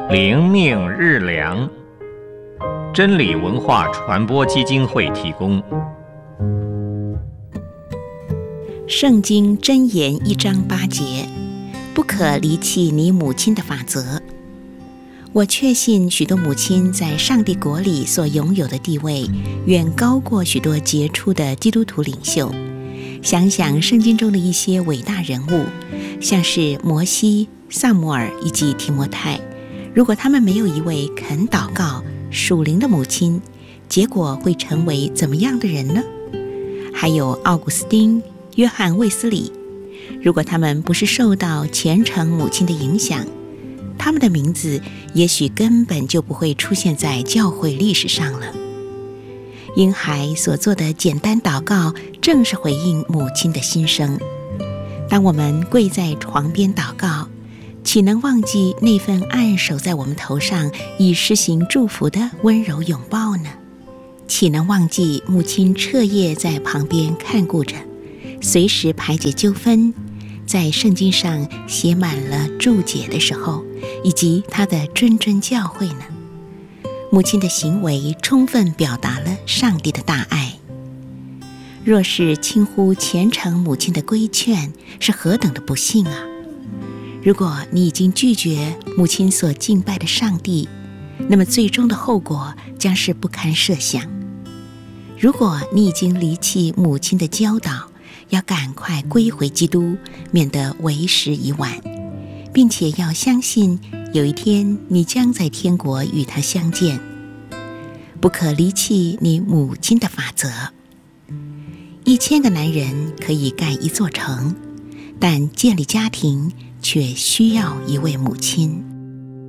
灵命日粮，真理文化传播基金会提供。 圣经箴言1章8节，不可离弃你母亲的法则。我确信许多母亲在上帝国里所拥有的地位，远高过许多杰出的基督徒领袖。想想圣经中的一些伟大人物，像是摩西、撒母耳以及提摩太，如果他们没有一位肯祷告、属灵的母亲，结果会成为怎么样的人呢？还有奥古斯丁、约翰卫斯理，如果他们不是受到虔诚母亲的影响，他们的名字也许根本就不会出现在教会历史上了。婴孩所做的简单祷告，正是回应母亲的心声。当我们跪在床边祷告，岂能忘记那份按手在我们头上以施行祝福的温柔拥抱呢？岂能忘记母亲彻夜在旁边看顾着，随时排解纠纷，在圣经上写满了注解的时候，以及她的谆谆教诲呢？母亲的行为充分表达了上帝的大爱。若是轻忽虔诚母亲的规劝，是何等的不幸啊！如果你已经拒绝母亲所敬拜的上帝，那么最终的后果将是不堪设想。如果你已经离弃母亲的教导，要赶快归回基督，免得为时已晚，并且要相信有一天你将在天国与他相见。不可离弃你母亲的法则。1000个男人可以盖一座城，但建立家庭却需要一位母亲。